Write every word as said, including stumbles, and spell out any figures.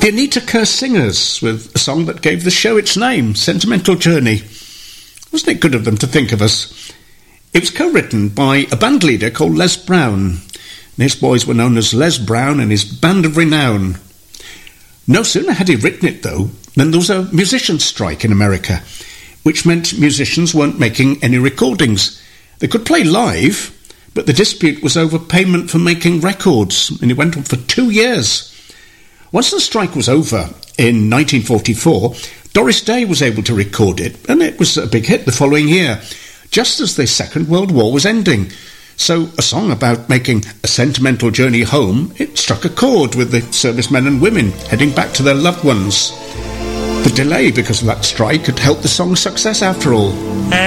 the Anita Kerr Singers with a song that gave the show its name, Sentimental Journey. Wasn't it good of them to think of us? It was co-written by a band leader called Les Brown. And his boys were known as Les Brown and his Band of Renown. No sooner had he written it, though, than there was a musicians' strike in America, which meant musicians weren't making any recordings. They could play live, but the dispute was over payment for making records, and it went on for two years. Once the strike was over in nineteen forty-four, Doris Day was able to record it, and it was a big hit the following year, just as the Second World War was ending. So a song about making a sentimental journey home, it struck a chord with the servicemen and women heading back to their loved ones. The delay because of that strike had helped the song's success after all.